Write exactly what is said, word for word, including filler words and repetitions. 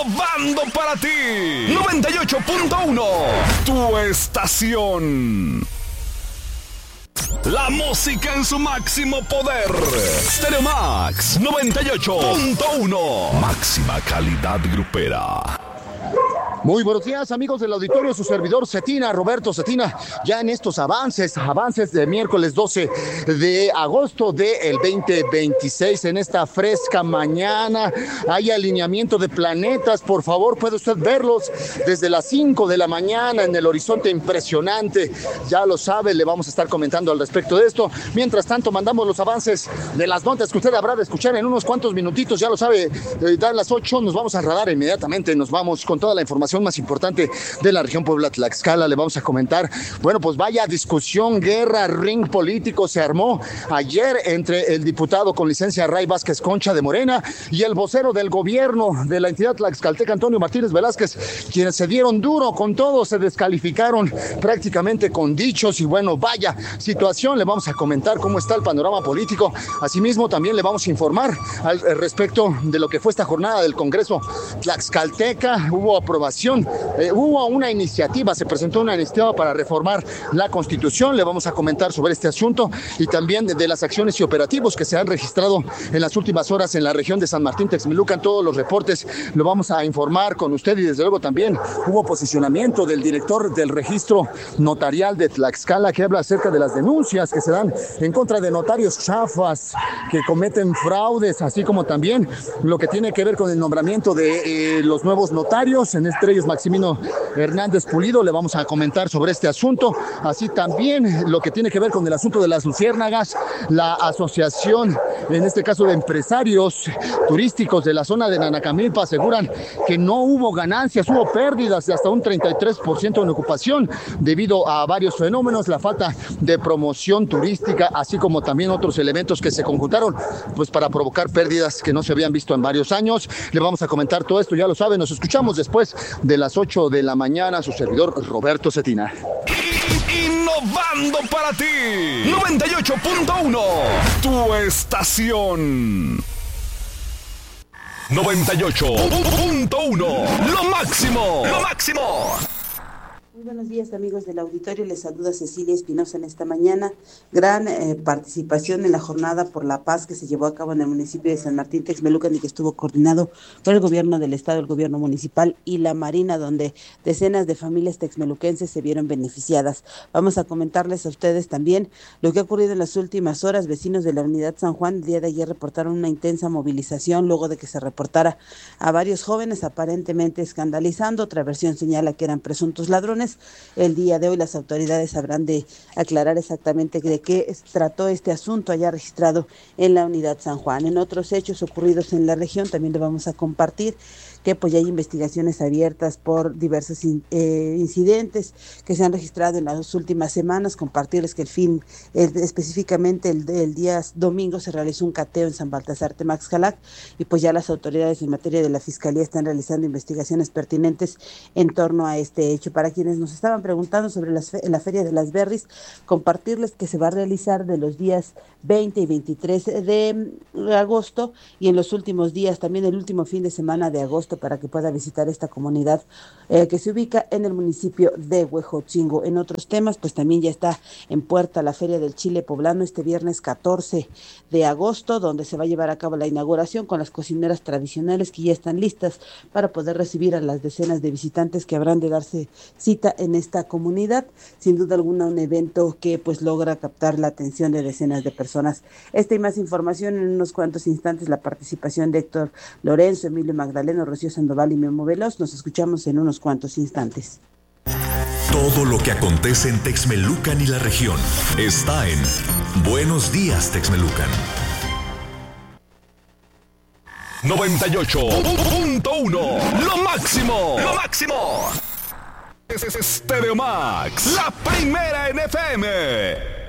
Innovando para ti. noventa y ocho punto uno. Tu estación. La música en su máximo poder. Stereo Max noventa y ocho punto uno. Máxima calidad grupera. Muy buenos días, amigos del auditorio, su servidor Cetina, Roberto Cetina, ya en estos avances, avances de miércoles doce de agosto del veinte veintiséis, en esta fresca mañana, hay alineamiento de planetas, por favor, puede usted verlos desde las cinco de la mañana en el horizonte impresionante, ya lo sabe, le vamos a estar comentando al respecto de esto, mientras tanto mandamos los avances de las notas que usted habrá de escuchar en unos cuantos minutitos, ya lo sabe, eh, dan las ocho, nos vamos a radar inmediatamente, nos vamos con toda la información más importante de la región Puebla-Tlaxcala, le vamos a comentar, bueno, pues vaya discusión, guerra, ring político se armó ayer entre el diputado con licencia Ray Vázquez Concha de Morena y el vocero del gobierno de la entidad tlaxcalteca, Antonio Martínez Velázquez, quienes se dieron duro con todo, se descalificaron prácticamente con dichos y bueno, vaya situación, le vamos a comentar cómo está el panorama político, asimismo también le vamos a informar al respecto de lo que fue esta jornada del Congreso Tlaxcalteca, hubo aprobación Eh, hubo una iniciativa, se presentó una iniciativa para reformar la Constitución, le vamos a comentar sobre este asunto y también de, de las acciones y operativos que se han registrado en las últimas horas en la región de San Martín Texmelucan, todos los reportes lo vamos a informar con usted y desde luego también hubo posicionamiento del director del registro notarial de Tlaxcala que habla acerca de las denuncias que se dan en contra de notarios chafas que cometen fraudes, así como también lo que tiene que ver con el nombramiento de eh, los nuevos notarios, en este ellos Maximino Hernández Pulido, le vamos a comentar sobre este asunto, así también lo que tiene que ver con el asunto de las luciérnagas, la asociación, en este caso de empresarios turísticos de la zona de Nanacamilpa, aseguran que no hubo ganancias, hubo pérdidas de hasta un treinta y tres por ciento en ocupación debido a varios fenómenos, la falta de promoción turística, así como también otros elementos que se conjuntaron pues para provocar pérdidas que no se habían visto en varios años. Le vamos a comentar todo esto, ya lo saben, nos escuchamos después de las ocho de la mañana, su servidor Roberto Cetina. Innovando para ti, noventa y ocho punto uno, tu estación. noventa y ocho punto uno, lo máximo, lo máximo. Muy buenos días, amigos del auditorio, les saluda Cecilia Espinosa en esta mañana. Gran eh, participación en la jornada por la paz que se llevó a cabo en el municipio de San Martín Texmelucan y que estuvo coordinado por el gobierno del estado, el gobierno municipal y la Marina, donde decenas de familias texmeluquenses se vieron beneficiadas. Vamos a comentarles a ustedes también lo que ha ocurrido en las últimas horas. Vecinos de la unidad San Juan el día de ayer reportaron una intensa movilización luego de que se reportara a varios jóvenes aparentemente escandalizando. Otra versión señala que eran presuntos ladrones. El día de hoy las autoridades habrán de aclarar exactamente de qué trató este asunto allá registrado en la unidad San Juan. En otros hechos ocurridos en la región también le vamos a compartir que pues ya hay investigaciones abiertas por diversos in, eh, incidentes que se han registrado en las últimas semanas. Compartirles que el fin, el, específicamente el, el día domingo se realizó un cateo en San Baltasar Temaxcalac y pues ya las autoridades en materia de la Fiscalía están realizando investigaciones pertinentes en torno a este hecho. Para quienes nos estaban preguntando sobre las fe, la Feria de las Berries, compartirles que se va a realizar de los días veinte y veintitrés de agosto y en los últimos días, también el último fin de semana de agosto, para que pueda visitar esta comunidad eh, que se ubica en el municipio de Huejotzingo. En otros temas, pues también ya está en puerta la Feria del Chile Poblano este viernes catorce de agosto, donde se va a llevar a cabo la inauguración con las cocineras tradicionales que ya están listas para poder recibir a las decenas de visitantes que habrán de darse cita en esta comunidad. Sin duda alguna un evento que pues logra captar la atención de decenas de personas. Esta y más información en unos cuantos instantes, la participación de Héctor Lorenzo, Emilio Magdaleno, Rocío Sandoval y Memo Veloz. Nos escuchamos en unos cuantos instantes. Todo lo que acontece en Texmelucan y la región está en Buenos Días Texmelucan. noventa y ocho punto uno, lo máximo, lo máximo. Es Stereo Max, la primera en F M.